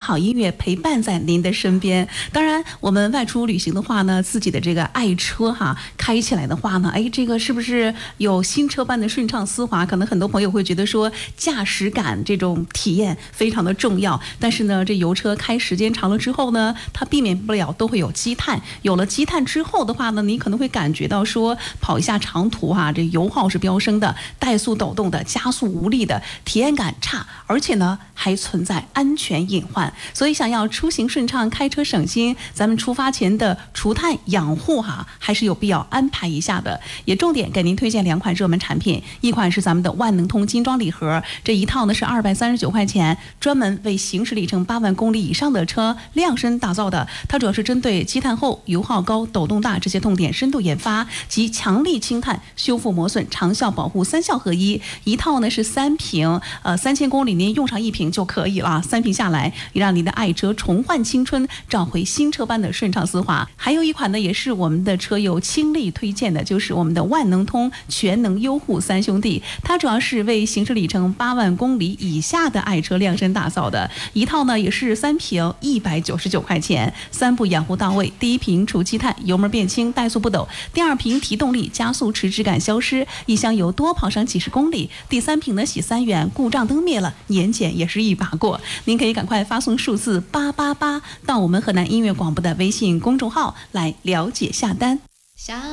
好音乐陪伴在您的身边。当然，我们外出旅行的话呢，自己的这个爱车开起来的话呢，这个是不是有新车般的顺畅丝滑？可能很多朋友会觉得说，驾驶感这种体验非常的重要。但是呢，这油车开时间长了之后呢，它避免不了都会有积碳。有了积碳之后的话呢，你可能会感觉到说，跑一下长途这油耗是飙升的，怠速抖动的，加速无力的，体验感差，而且呢还存在安全隐患。所以想要出行顺畅，开车省心，咱们出发前的除碳养护还是有必要安排一下的。也重点给您推荐2款热门产品，一款是咱们的万能通精装礼盒，这一套呢是239块钱，专门为行驶里程8万公里以上的车量身打造的。它主要是针对积碳厚、油耗高、抖动大这些痛点深度研发，及强力清碳、修复磨损、长效保护3效合一。一套呢是3瓶，3000公里您用上1瓶就可以了，3瓶下来也让您的爱车重焕青春，找回新车般的顺畅丝滑。还有一款呢也是我们的车友倾力推荐的，就是我们的万能通全能优护3兄弟，它主要是为行驶里程8万公里以下的爱车量身打造的。一套呢也是3瓶，199块钱，3步养护到位。第一瓶除积碳，油门变轻，怠速不抖；第2瓶提动力，加速迟滞感消失，一箱油多跑上几十公里；第3瓶呢洗3元，故障灯灭了，年检也是一把过。您可以赶快发送数字888到我们河南音乐广播的微信公众号来了解下单。